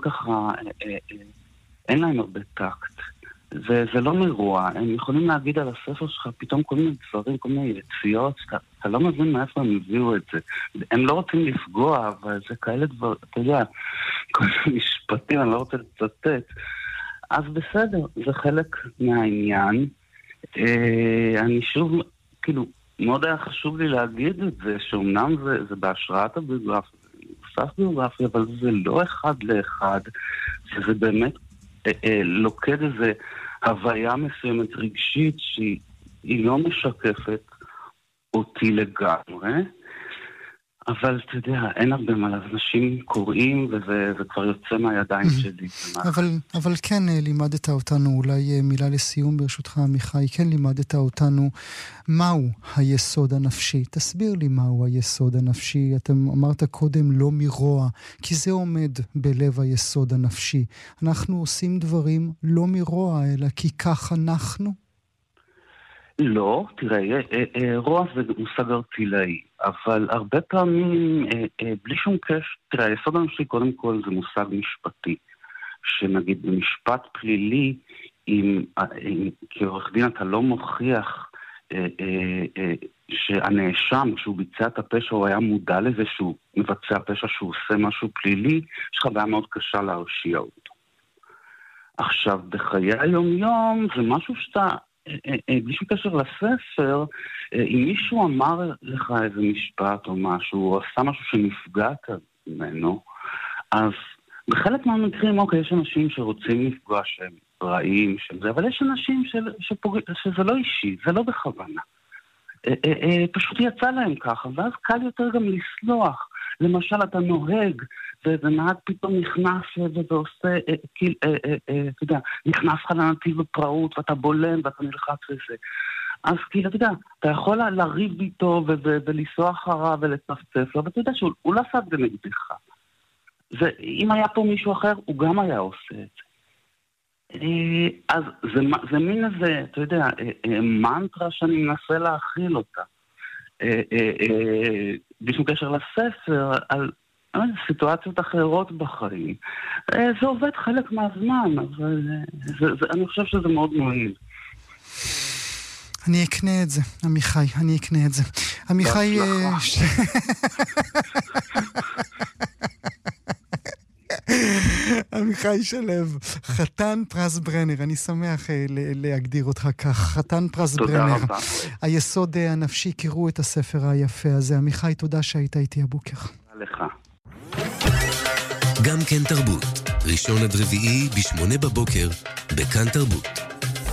ככה, אין להם הרבה טקט. זה לא מרוע, הם יכולים להגיד על הספר שלך פתאום כל מיני דברים, כל מיני יציאות, אתה לא מבין מאיפה הם הביאו את זה. הם לא רוצים לפגוע, אבל זה כאלה דבר, אתה יודע, כל מיני משפטים, אני לא רוצה לצטט. אז בסדר, זה חלק מהעניין. אני שוב, כאילו, מאוד היה חשוב לי להגיד את זה, שאומנם זה בהשראת הביוגרפיה, ביוגרפיה, אבל זה לא אחד לאחד, שזה באמת לוקד איזה הוויה מסוימת רגשית שהיא לא משקפת אותי לגמרי, אבל אתה יודע, אין הרבה מה, אנשים קוראים וזה כבר יוצא מהידיים שלי. אבל כן לימדת אותנו, אולי מילה לסיום ברשותך עמיחי, כן לימדת אותנו מהו היסוד הנפשי. תסביר לי מהו היסוד הנפשי. אתם אמרת קודם לא מרוע, כי זה עומד בלב היסוד הנפשי. אנחנו עושים דברים לא מרוע, אלא כי כך אנחנו. לא, תראה, רוע זה מושג ארטילאי, אבל הרבה פעמים, בלי שום קשר, תראה, היסוד הנפשי קודם כל זה מושג משפטי, שנגיד במשפט פלילי, כעורך דין אתה לא מוכיח שהנאשם, כשהוא ביצע את הפשע, הוא היה מודע לזה שהוא מבצע פשע, שהוא עושה משהו פלילי, יש לך בעיה מאוד קשה להרשיע אותו. עכשיו, בחיי היום-יום זה משהו שאתה, בלי שום קשר לספר, אם מישהו אמר לך איזה משפט או משהו, או עשה משהו שנפגעת ממנו, אז בחלק מהמקרים, אוקיי, יש אנשים שרוצים לפגוע שהם רעים, אבל יש אנשים שזה לא אישי, זה לא בכוונה. פשוט יצא להם ככה, ואז קל יותר גם לסלוח. למשל, אתה נוהג, ונהג פתאום נכנס ועושה, אתה יודע, נכנס לך לנתיב בפראות, ואתה בולם, ואתה נלחץ לזה. אז כאילו, אתה יודע, אתה יכול לריב איתו, ולנסוע אחריו, ולצפצף לו, אבל אתה יודע שהוא לא עשה את זה נגדך. אם היה פה מישהו אחר, הוא גם היה עושה את זה. אז זה מין איזה, אתה יודע, מנטרה שאני מנסה להכיל אותה. בלי שום קשר לספר, על סיטואציות אחרות בחיים. זה עובד חלק מהזמן, אבל אני חושב שזה מאוד מועיל. אני אקנה את זה, עמיחי, אני אקנה את זה. עמיחי... עמיחי שלו, חתן פרס ברנר, אני שמח להגדיר אותך כך, חתן פרס ברנר. תודה רבה. היסוד הנפשי, קראו את הספר היפה הזה. עמיחי, תודה שהיית איתי הבוקר. תודה לך. גם כן תרבות, ראשון עד רביעי ב8 בבוקר, בכאן תרבות.